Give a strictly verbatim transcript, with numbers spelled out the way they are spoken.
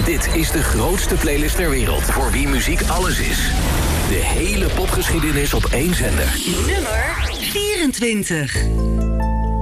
Dit is de grootste playlist ter wereld, voor wie muziek alles is. De hele popgeschiedenis op één zender. Nummer vierentwintig.